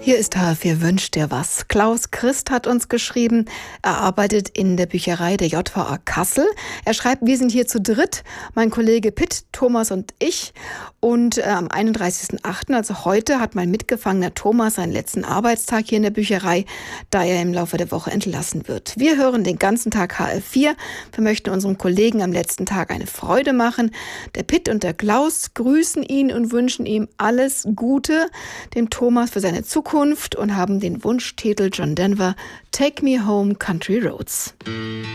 Hier ist HR4 wünscht dir was. Klaus Christ hat uns geschrieben, er arbeitet in der Bücherei der JVA Kassel. Er schreibt, wir sind hier zu dritt, mein Kollege Pitt, Thomas und ich. Und am 31.08., also heute, hat mein mitgefangener Thomas seinen letzten Arbeitstag hier in der Bücherei, da er im Laufe der Woche entlassen wird. Wir hören den ganzen Tag HR4. Wir möchten unserem Kollegen am letzten Tag eine Freude machen. Der Pitt und der Klaus grüßen ihn und wünschen ihm alles Gute, dem Thomas für seine Zukunft, und haben den Wunschtitel John Denver, Take Me Home Country Roads.